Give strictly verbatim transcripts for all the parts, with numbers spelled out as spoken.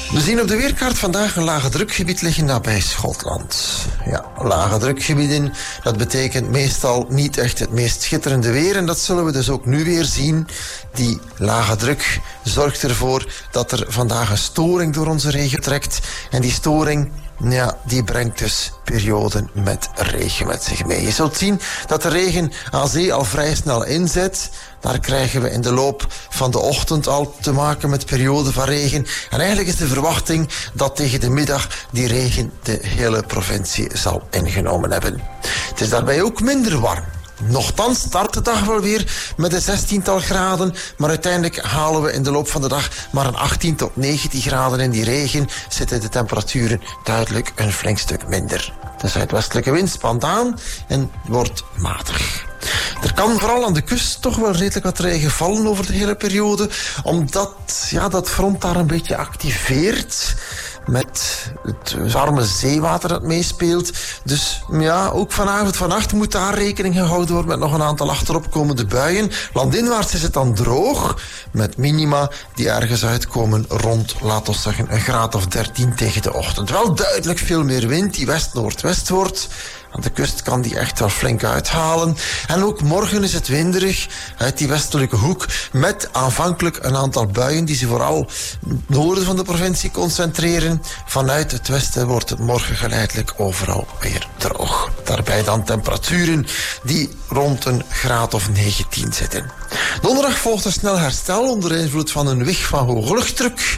We zien op de weerkaart vandaag een lage drukgebied liggen nabij Schotland. Ja, lage drukgebieden, dat betekent meestal niet echt het meest schitterende weer. En dat zullen we dus ook nu weer zien. Die lage druk zorgt ervoor dat er vandaag een storing door onze regio trekt. En die storing, ja, die brengt dus perioden met regen met zich mee. Je zult zien dat de regen aan zee al vrij snel inzet. Daar krijgen we in de loop van de ochtend al te maken met perioden van regen. En eigenlijk is de verwachting dat tegen de middag die regen de hele provincie zal ingenomen hebben. Het is daarbij ook minder warm. Nochtans start de dag wel weer met een zestiental graden, maar uiteindelijk halen we in de loop van de dag maar een achttien tot negentien graden. In die regen zitten de temperaturen duidelijk een flink stuk minder. De zuidwestelijke wind spant aan en wordt matig. Er kan vooral aan de kust toch wel redelijk wat regen vallen over de hele periode, omdat ja, dat front daar een beetje activeert met het warme zeewater dat meespeelt. Dus ja, ook vanavond, vannacht moet daar rekening gehouden worden met nog een aantal achteropkomende buien. Landinwaarts is het dan droog, met minima die ergens uitkomen rond, laten we zeggen, een graad of dertien tegen de ochtend. Wel duidelijk veel meer wind die west-noordwest wordt. Aan de kust kan die echt wel flink uithalen. En ook morgen is het winderig uit die westelijke hoek, met aanvankelijk een aantal buien die zich vooral het noorden van de provincie concentreren. Vanuit het westen wordt het morgen geleidelijk overal weer droog. Daarbij dan temperaturen die rond een graad of negentien zitten. Donderdag volgt een snel herstel onder invloed van een wig van hoge luchtdruk,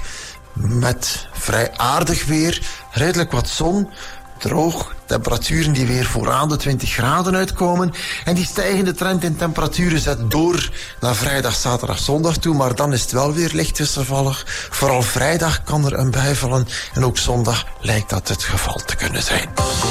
met vrij aardig weer, redelijk wat zon, droog, temperaturen die weer vooraan de twintig graden uitkomen. En die stijgende trend in temperaturen zet door naar vrijdag, zaterdag, zondag toe. Maar dan is het wel weer licht wisselvallig. Vooral vrijdag kan er een bui vallen. En ook zondag lijkt dat het geval te kunnen zijn.